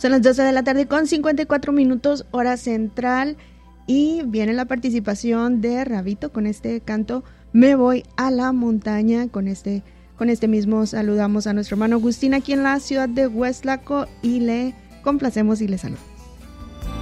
Son las 12 de la tarde con 54 minutos, hora central. Y viene la participación de Rabito con este canto Me voy a la montaña. Con este mismo saludamos a nuestro hermano Agustín aquí en la ciudad de Hueslaco y le complacemos y le saludamos.